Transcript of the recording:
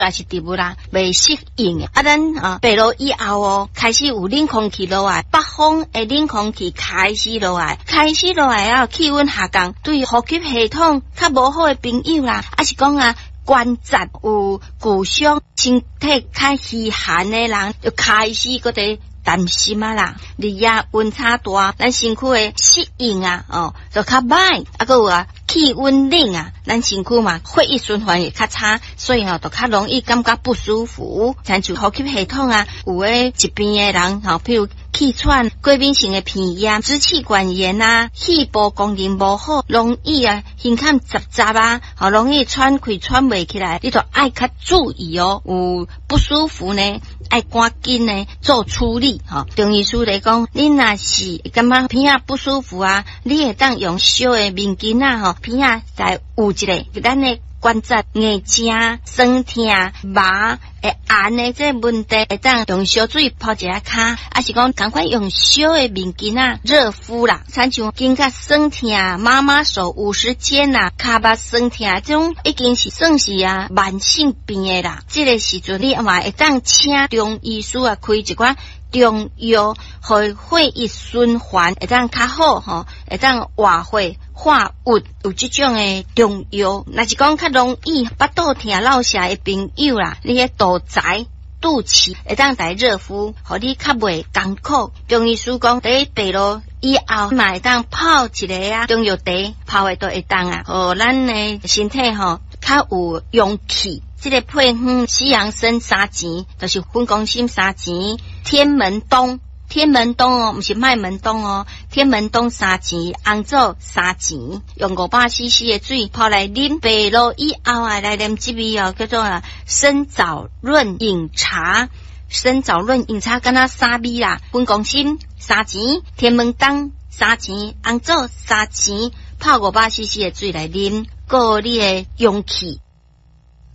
也是植物啦，未适应的。咱白露以后开始有冷空气落来，北方的冷空气开始落来气温下降，对呼吸系统较无好的朋友啦，还是讲关节有骨伤、身体较虚寒的人，就开始搁在担心啦。日夜温差大，咱身躯的适应就较歹，还有气温冷咱身躯嘛血液循环也较差，所以就较容易感觉不舒服。像就呼吸系统有诶疾病的人譬如气喘、过敏性的鼻炎、支气管炎气部功能无好，容易胸腔杂杂容易喘气喘袂起来，你就爱较注意有不舒服呢，爱赶紧呢做处理中医师来讲，你若是感觉鼻不舒服你会当用小的面巾鼻再捂一个，咱的关节、眼睛、酸痛、麻会按的这问题，会当用烧水泡一下骹，还是讲赶快用小的面巾热敷啦。像感觉酸痛、妈妈手50肩骹巴酸痛，这种已经是算是慢性病的啦。这个时阵你嘛会当请中医师开一寡中药，互血液循环会当较好会当活血化瘀，有这种的中药。若是讲较容易腹肚痛落下的朋友啦，你的肚脐、肚脐会当来热敷，互你较袂艰苦。中医师讲，在白露以后嘛会当泡一个中药茶，泡的都会当互咱的身体较有勇气。这个配方西洋参3钱，就是粉公心3钱，天门冬不是麦门冬天门冬3钱，红枣3钱，用500cc 的水泡来啉，白露以后来啉这味叫做参枣润饮茶。参枣润饮茶敢若3味啦，粉公心3钱，天门冬3钱，红枣3钱，泡500cc 的水来啉，够你的勇气。